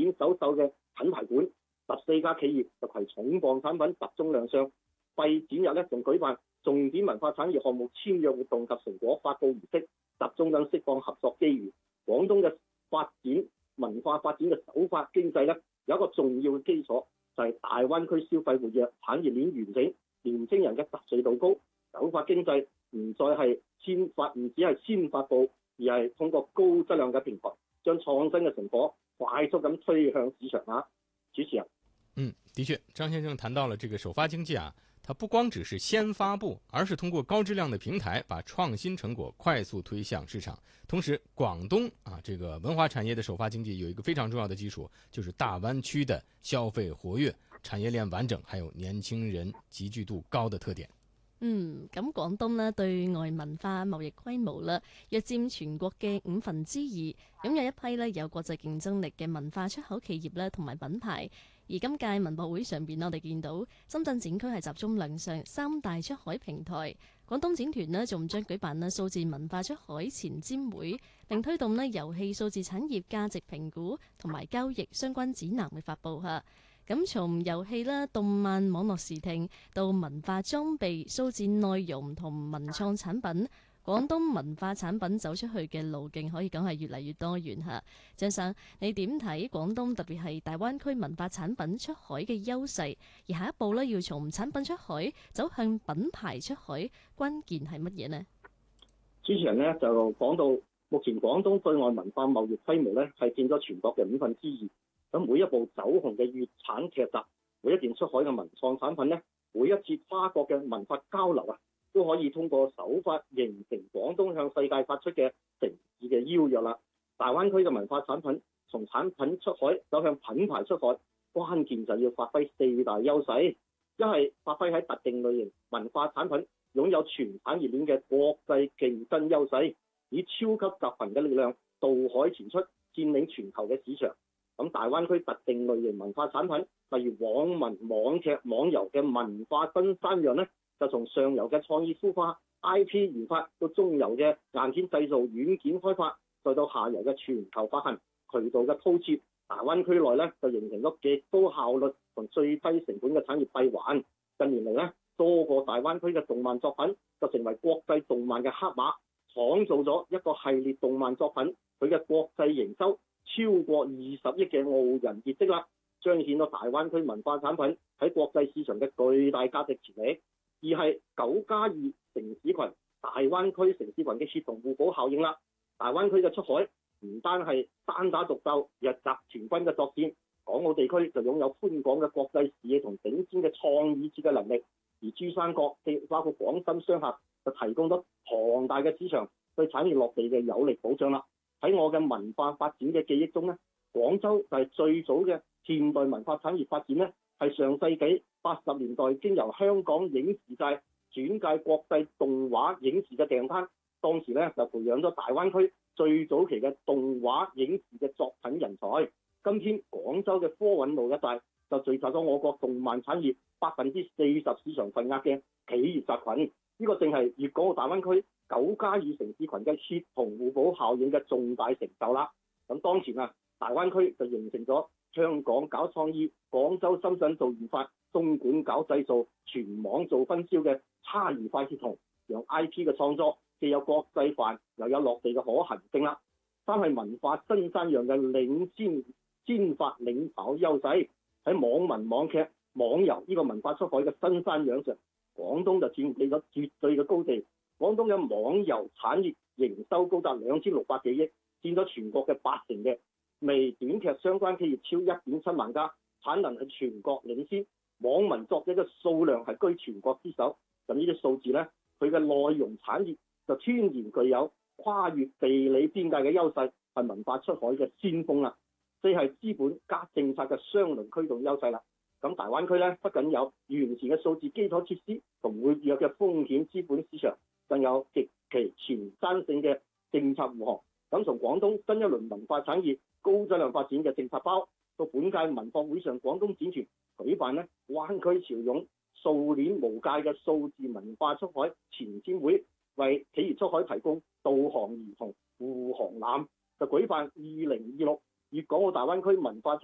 展首秀嘅品牌館，14家企業就攜重磅產品集中亮相。閉展日咧仲舉辦重點文化產業項目簽約活動及成果發佈儀式，集中緊釋放合作機遇。廣東嘅文化發展嘅首發經濟咧，有一個重要嘅基礎就係大灣區消費活躍、產業鏈完整、年輕人嘅集聚度高。首發經濟唔只係先發佈，而係通過高質量嘅平台，將創新嘅成果快速咁推向市場啊！主持人， 的確，張先生談到了這個首發經濟啊，它不光只是先發佈，而是通過高質量的平台，把創新成果快速推向市場。同時，廣東啊，這個文化產業的首發經濟有一個非常重要的基礎，就是大灣區的消費活躍、產業鏈完整，還有年輕人集聚度高的特點。 咁廣東呢對外文化貿易規模啦，約佔全國嘅2/5，擁有一批呢有國際競爭力嘅文化出口企業啦同埋品牌。而今屆文博會上邊，我哋見到深圳展區係集中亮相3大出海平台。廣東展團呢仲將舉辦呢數字文化出海前瞻會，並推動呢遊戲數字產業價值評估同埋交易相關指南嘅發布嚇。咁從遊戲啦、動漫、網絡時聽到文化裝備、數字內容同文創產品，廣東文化產品走出去嘅路徑可以講係越嚟越多元嚇。張生，你點睇廣東特別係大灣區文化產品出海嘅優勢？而下一步呢，要從產品出海走向品牌出海，關鍵係乜嘢呢？ 主持人呢就講到，目前廣東對外文化貿易規模呢係佔咗全國嘅2/5。咁每一部走紅嘅粵產劇集，每一件出海嘅文創產品呢，每一次跨國嘅文化交流啊，都可以通過首發形成廣東向世界發出嘅誠意嘅邀約啦。大灣區嘅文化產品從產品出海走向品牌出海，關鍵就要發揮4大優勢。一係發揮喺特定類型文化產品擁有全產業鏈嘅國際競爭優勢，以超級集群嘅力量渡海前出，佔領全球嘅市場。咁大灣區特定類型文化產品，例如網文、網劇、網遊嘅文化新山樣呢，就從上游嘅創意孵化、IP 研發到中游嘅硬件製造、軟件開發，再到下游嘅全球發行、渠道嘅鋪設，大灣區內呢就形成咗極高效率同最低成本嘅產業閉環。近年嚟呢，多個大灣區嘅動漫作品就成為國際動漫嘅黑馬，創造咗一個系列動漫作品，佢嘅國際營收超過20億嘅傲人業績啦，彰顯到大灣區文化產品喺國際市場嘅巨大價值潛力。二係9+2城市群，大灣區城市群嘅協同互補效應啦。大灣區嘅出海唔單係單打獨鬥，而係集團軍嘅作戰。港澳地區就擁有寬廣嘅國際視野同頂尖嘅創意設計能力，而珠三角包括廣深商廈就提供咗龐大嘅市場，對產業落地嘅有力保障啦。喺我嘅文化發展嘅記憶中呢，廣州就係最早嘅現代文化產業發展呢，係上世紀80年代經由香港影視界轉介國際動畫影視嘅訂單，當時呢就培養咗大灣區最早期嘅動畫影視嘅作品人才。今天廣州嘅科韻路一帶就聚集咗我國動漫產業40%市場份額嘅企業集群，呢個正係粵港澳大灣區9+2城市群嘅協同互補效應嘅重大成就啦。咁當前啊，大灣區就形成咗香港搞創意、廣州、深圳做研發、東莞搞製造、全網做分銷嘅差異化協同，讓 IP 嘅創作既有國際範又有落地嘅可行性啦。三係文化新山樣嘅先發領跑優勢，喺網文、網劇、網遊呢個文化出海嘅新山樣上，廣東就佔據咗絕對嘅高地。廣東嘅網遊產業營收高達2600幾億，佔咗全國嘅80%嘅。微短劇相關企業超1.7萬家，產能係全國領先。網文作者嘅數量係居全國之首。咁呢啲數字呢，佢嘅內容產業就天然具有跨越地理邊界嘅優勢，係文化出海嘅先鋒啦。四係資本加政策嘅雙輪驅動優勢啦。咁大灣區呢，不僅有完善嘅數字基礎設施同活躍嘅風險資本市場，更有極其前瞻性嘅政策護航。咁從廣東新一輪文化產業高質量發展嘅政策包，到本屆文博會上廣東展團舉辦呢灣區潮湧數鏈無界嘅數字文化出海前瞻會，為企業出海提供導航儀同護航艦，就舉辦2026粵港澳大灣區文化產